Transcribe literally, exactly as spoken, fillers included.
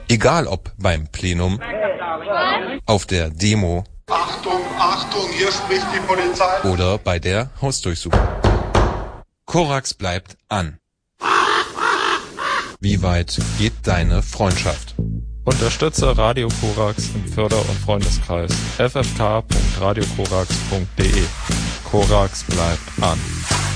Egal ob beim Plenum, auf der Demo, Achtung, Achtung, hier spricht die Polizei, oder bei der Hausdurchsuchung. Korax bleibt an. Wie weit geht deine Freundschaft? Unterstütze Radio Korax im Förder- und Freundeskreis f f k punkt radio korax punkt d e. Korax bleibt an.